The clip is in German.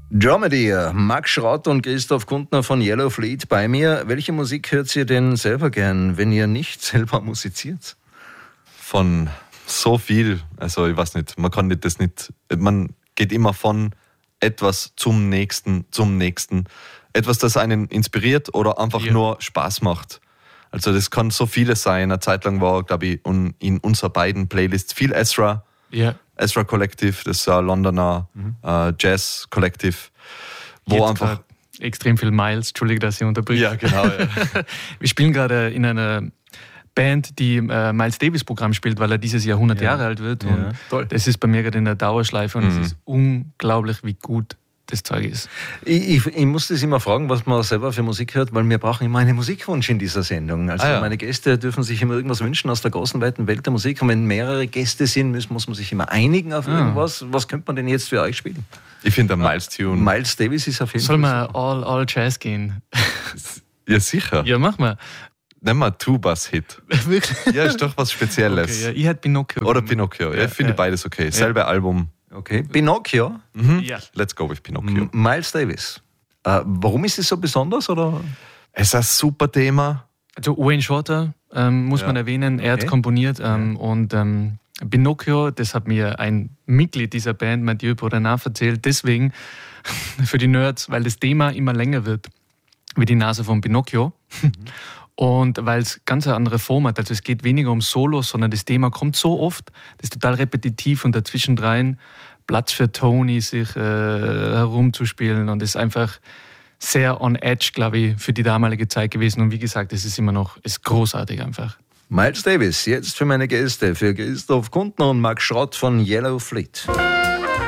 Dromedary, Max Schrott und Christoph Kuntner von Yellow Fleet bei mir. Welche Musik hört ihr denn selber gern, wenn ihr nicht selber musiziert? Von so viel, also ich weiß nicht, man geht immer von etwas zum nächsten, etwas, das einen inspiriert oder einfach nur Spaß macht. Also das kann so vieles sein. Eine Zeit lang war, glaube ich, in unseren beiden Playlists viel Ezra. Ja. Ezra Collective, das ist ein Londoner Jazz-Kollektiv, wo jetzt einfach extrem viel Miles, Entschuldige, dass ich unterbreche. Ja, genau. Ja. Wir spielen gerade in einer Band, die Miles Davis Programm spielt, weil er dieses Jahr 100 Jahre alt wird. Und toll. Das ist bei mir gerade in der Dauerschleife und es ist unglaublich, wie gut das Zeug ist. Ich muss das immer fragen, was man selber für Musik hört, weil wir brauchen immer einen Musikwunsch in dieser Sendung. Also meine Gäste dürfen sich immer irgendwas wünschen aus der großen, weiten Welt der Musik. Und wenn mehrere Gäste sind, muss man sich immer einigen auf irgendwas. Was könnte man denn jetzt für euch spielen? Ich finde der Miles-Tune. Miles Davis ist auf jeden Fall. Soll man all Jazz gehen? Ja, sicher. Ja, mach mal. Nimm mal Two-Bass-Hit. Wirklich? Ja, ist doch was Spezielles. Okay, ja. Ich hätte Pinocchio. Oder Pinocchio. Ja, ich finde beides okay. Selbe Album. Okay. Pinocchio? Ja. Let's go with Pinocchio. Miles Davis. Warum ist es so besonders? Oder? Es ist ein super Thema. Also Wayne Shorter muss man erwähnen. Er hat komponiert. Und Pinocchio, das hat mir ein Mitglied dieser Band, Mathieu Borenat, erzählt. Deswegen für die Nerds, weil das Thema immer länger wird, wie die Nase von Pinocchio. Und weil es ganz eine andere Form hat. Also es geht weniger um Solos, sondern das Thema kommt so oft, das ist total repetitiv und dazwischendrein Platz für Tony, sich herumzuspielen. Und es ist einfach sehr on edge, glaube ich, für die damalige Zeit gewesen. Und wie gesagt, es ist großartig einfach. Miles Davis, jetzt für meine Gäste, für Christoph Kuntner und Max Schrott von Yellow Fleet.